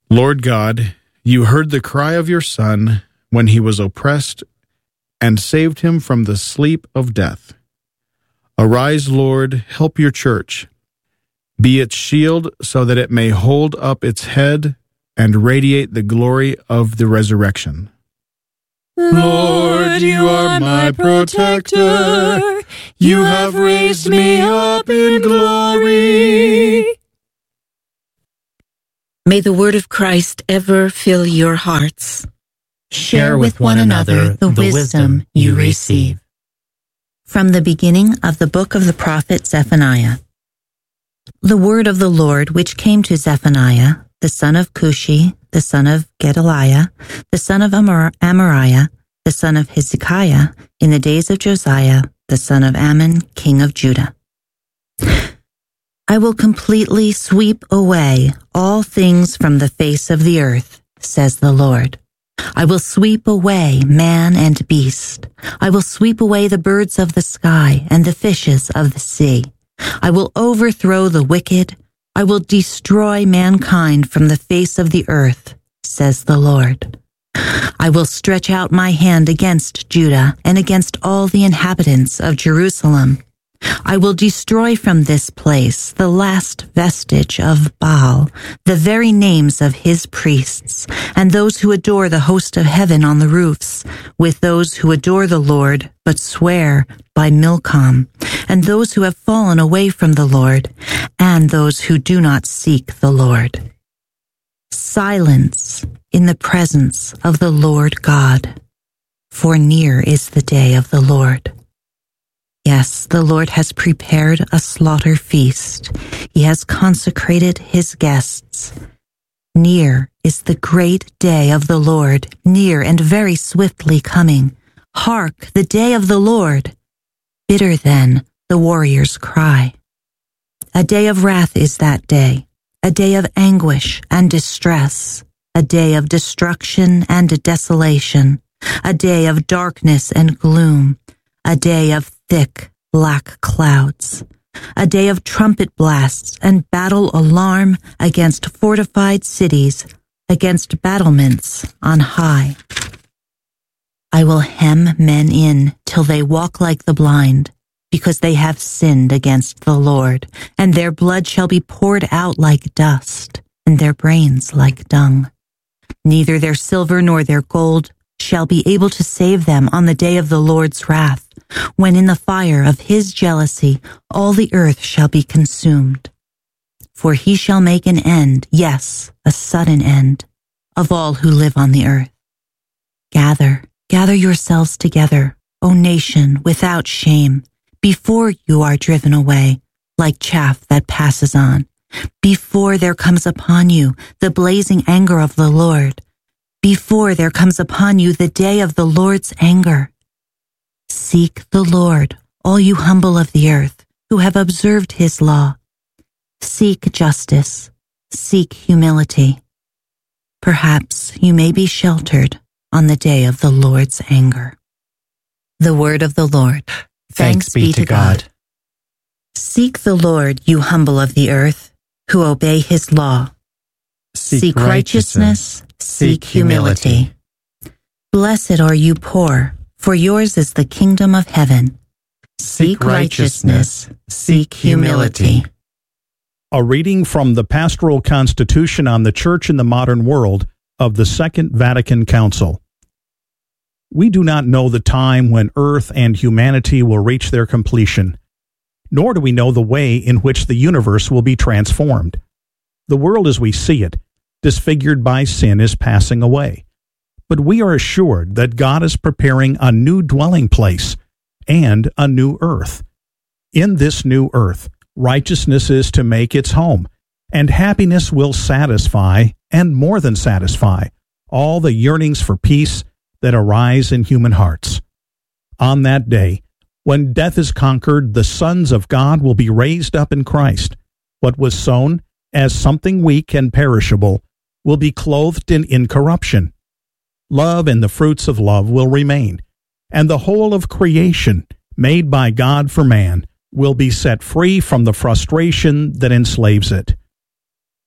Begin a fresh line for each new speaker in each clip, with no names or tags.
Lord God, you heard the cry of your Son when he was oppressed and saved him from the sleep of death. Arise, Lord, help your church. Be its shield so that it may hold up its head and radiate the glory of the resurrection.
Lord, you are my protector. You have raised me up in glory.
May the word of Christ ever fill your hearts.
Share with one another the wisdom you receive.
From the beginning of the book of the prophet Zephaniah. The word of the Lord which came to Zephaniah, the son of Cushi, the son of Gedaliah, the son of Amariah, the son of Hezekiah, in the days of Josiah, the son of Ammon, king of Judah. I will completely sweep away all things from the face of the earth, says the Lord. I will sweep away man and beast. I will sweep away the birds of the sky and the fishes of the sea. I will overthrow the wicked. I will destroy mankind from the face of the earth, says the Lord. I will stretch out my hand against Judah and against all the inhabitants of Jerusalem. I will destroy from this place the last vestige of Baal, the very names of his priests, and those who adore the host of heaven on the roofs, with those who adore the Lord, but swear by Milcom, and those who have fallen away from the Lord, and those who do not seek the Lord. Silence in the presence of the Lord God, for near is the day of the Lord. Yes, the Lord has prepared a slaughter feast. He has consecrated his guests. Near is the great day of the Lord, near and very swiftly coming. Hark, the day of the Lord! Bitter then the warriors cry. A day of wrath is that day, a day of anguish and distress, a day of destruction and desolation, a day of darkness and gloom, a day of thick black clouds, a day of trumpet blasts and battle alarm against fortified cities, against battlements on high. I will hem men in till they walk like the blind, because they have sinned against the Lord, and their blood shall be poured out like dust, and their brains like dung. Neither their silver nor their gold shall be able to save them on the day of the Lord's wrath, when in the fire of his jealousy all the earth shall be consumed. For he shall make an end, yes, a sudden end, of all who live on the earth. Gather yourselves together, O nation, without shame, before you are driven away, like chaff that passes on, before there comes upon you the blazing anger of the Lord, before there comes upon you the day of the Lord's anger. Seek the Lord, all you humble of the earth, who have observed his law. Seek justice, seek humility. Perhaps you may be sheltered on the day of the Lord's anger. The word of the Lord.
Thanks be to God.
Seek the Lord, you humble of the earth, who obey his law. Seek righteousness, seek humility. Blessed are you poor, for yours is the kingdom of heaven. Seek righteousness, seek humility.
A reading from the Pastoral Constitution on the Church in the Modern World of the Second Vatican Council. We do not know the time when earth and humanity will reach their completion, nor do we know the way in which the universe will be transformed. The world as we see it, disfigured by sin, is passing away. But we are assured that God is preparing a new dwelling place and a new earth. In this new earth, righteousness is to make its home, and happiness will satisfy, and more than satisfy, all the yearnings for peace that arise in human hearts. On that day, when death is conquered, the sons of God will be raised up in Christ. What was sown as something weak and perishable will be clothed in incorruption. Love and the fruits of love will remain, and the whole of creation, made by God for man, will be set free from the frustration that enslaves it.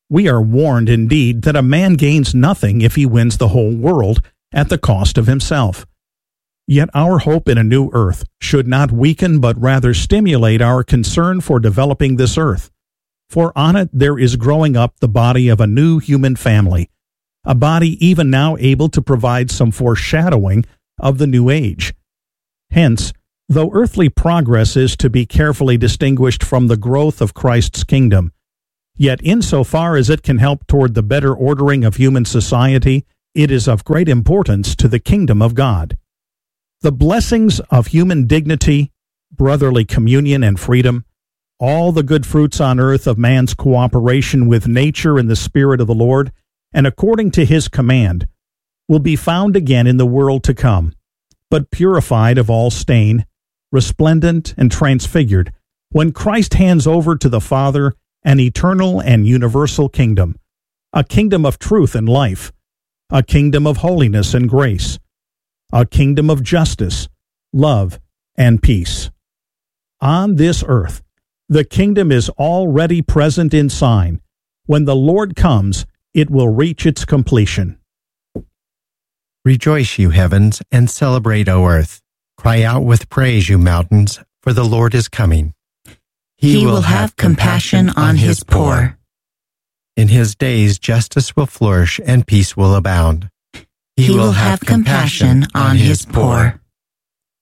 We are warned indeed that a man gains nothing if he wins the whole world at the cost of himself. Yet our hope in a new earth should not weaken but rather stimulate our concern for developing this earth. For on it there is growing up the body of a new human family, a body even now able to provide some foreshadowing of the new age. Hence, though earthly progress is to be carefully distinguished from the growth of Christ's kingdom, yet insofar as it can help toward the better ordering of human society, it is of great importance to the kingdom of God. The blessings of human dignity, brotherly communion and freedom, all the good fruits on earth of man's cooperation with nature in the Spirit of the Lord, and according to his command, will be found again in the world to come, but purified of all stain, resplendent and transfigured, when Christ hands over to the Father an eternal and universal kingdom, a kingdom of truth and life, a kingdom of holiness and grace, a kingdom of justice, love, and peace. On this earth, the kingdom is already present in sign. When the Lord comes, it will reach its completion.
Rejoice, you heavens, and celebrate, O earth. Cry out with praise, you mountains, for the Lord is coming.
He will have compassion on his poor.
In his days justice will flourish and peace will abound.
He will have compassion on his poor.